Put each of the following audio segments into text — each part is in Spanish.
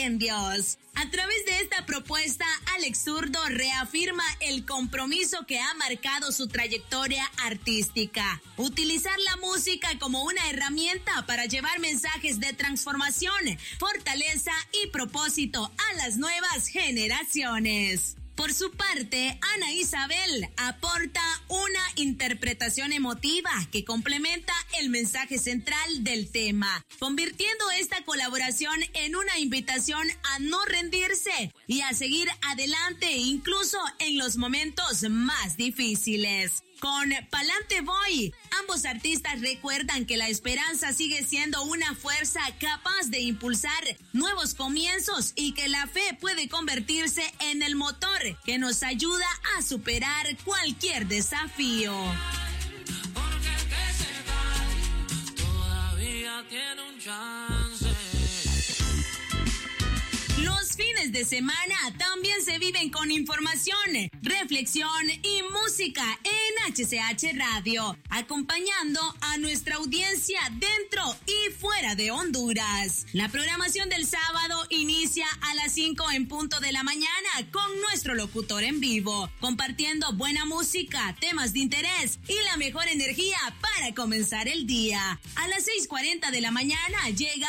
en Dios. A través de esta propuesta, Alex Zurdo reafirma el compromiso que ha marcado su trayectoria artística. Utilizar la música como una herramienta para llevar mensajes de transformación, fortaleza y propósito a las nuevas generaciones. Por su parte, Ana Isabel aporta una interpretación emotiva que complementa el mensaje central del tema, convirtiendo esta colaboración en una invitación a no rendirse y a seguir adelante incluso en los momentos más difíciles. Con Pa'lante Voy, ambos artistas recuerdan que la esperanza sigue siendo una fuerza capaz de impulsar nuevos comienzos y que la fe puede convertirse en el motor que nos ayuda a superar cualquier desafío. Porque el que se cae todavía tiene un chance. Los fines de semana también se viven con información, reflexión y música en HCH Radio, acompañando a nuestra audiencia dentro y fuera de Honduras. La programación del sábado inicia a las 5 en punto de la mañana con nuestro locutor en vivo, compartiendo buena música, temas de interés y la mejor energía para comenzar el día. A las 6:40 de la mañana llega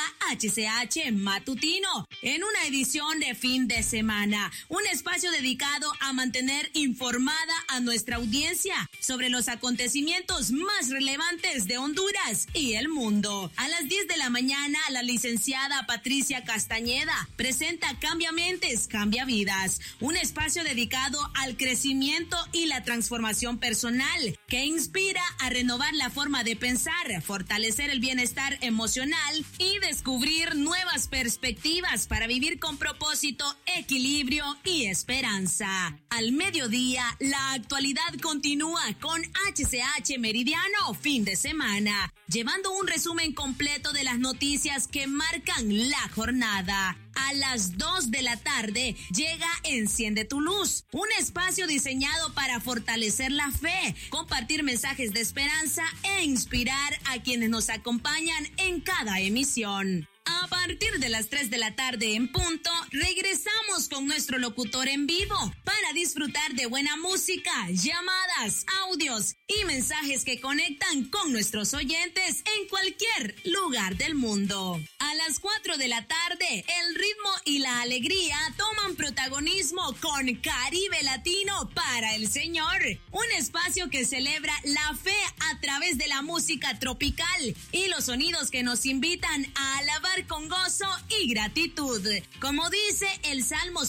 HCH Matutino en una edición de fin de semana, un espacio dedicado a mantener informada a nuestra audiencia sobre los acontecimientos más relevantes de Honduras y el mundo. A las 10 de la mañana, la licenciada Patricia Castañeda presenta Cambia Mentes, Cambia Vidas, un espacio dedicado al crecimiento y la transformación personal que inspira a renovar la forma de pensar, fortalecer el bienestar emocional y descubrir nuevas perspectivas para vivir con propósito, equilibrio y esperanza. Al mediodía, la actualidad continúa con HCH Meridiano Fin de Semana, llevando un resumen completo de las noticias que marcan la jornada. A las 2 de la tarde llega Enciende tu Luz, un espacio diseñado para fortalecer la fe, compartir mensajes de esperanza e inspirar a quienes nos acompañan en cada emisión. A partir de las 3 de la tarde en punto, regresamos con nuestro locutor en vivo para disfrutar de buena música, llamadas, audios y mensajes que conectan con nuestros oyentes en cualquier lugar del mundo. A las 4 de la tarde, el ritmo y la alegría toman protagonismo con Caribe Latino para el Señor, un espacio que celebra la fe a través de la música tropical y los sonidos que nos invitan a alabar con gozo y gratitud. Como dice el Salmo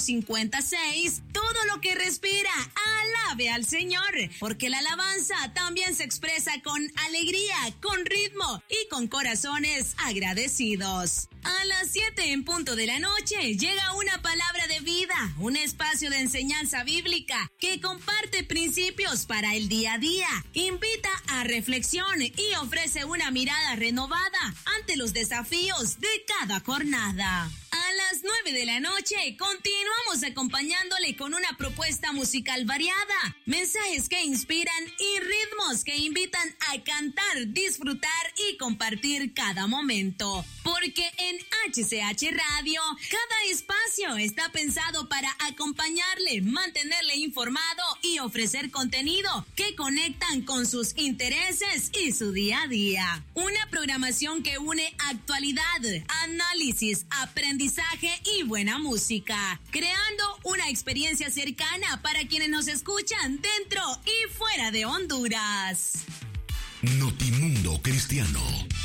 156, todo lo que respira, alabe al Señor, porque la alabanza también se expresa con alegría, con ritmo y con corazones agradecidos. A las 7 en punto de la noche llega una palabra de vida, un espacio de enseñanza bíblica que comparte principios para el día a día, invita a reflexión y ofrece una mirada renovada ante los desafíos de cada jornada. A las 9 de la noche continuamos acompañándole con una propuesta musical variada, mensajes que inspiran y ritmos que invitan a cantar, disfrutar y compartir cada momento. Porque en HCH Radio, cada espacio está pensado para acompañarle, mantenerle informado y ofrecer contenido que conectan con sus intereses y su día a día. Una programación que une actualidad, análisis, aprendizaje y buena música, creando una experiencia cercana para quienes nos escuchan dentro y fuera de Honduras. Notimundo Cristiano,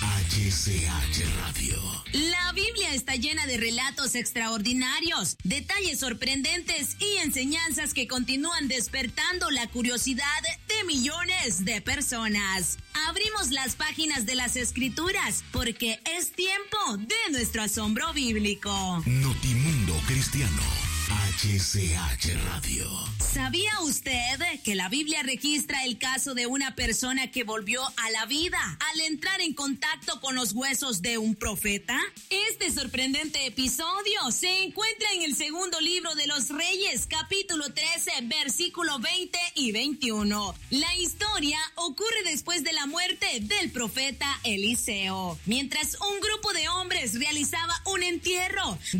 HCH Radio. La Biblia está llena de relatos extraordinarios, detalles sorprendentes y enseñanzas que continúan despertando la curiosidad de millones de personas. Abrimos las páginas de las Escrituras porque es tiempo de nuestro asombro bíblico. Notimundo Cristiano, HCH Radio. ¿Sabía usted que la Biblia registra el caso de una persona que volvió a la vida al entrar en contacto con los huesos de un profeta? Este sorprendente episodio se encuentra en el segundo libro de los Reyes, capítulo 13, versículo 20 y 21. La historia ocurre después de la muerte del profeta Eliseo, mientras un grupo de hombres realizaba un entierro.